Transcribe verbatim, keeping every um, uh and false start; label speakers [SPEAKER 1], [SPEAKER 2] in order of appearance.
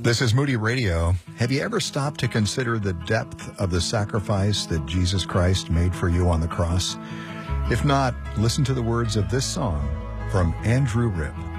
[SPEAKER 1] This is Moody Radio. Have you ever stopped to consider the depth of the sacrifice that Jesus Christ made for you on the cross? If not, listen to the words of this song from Andrew Ripp.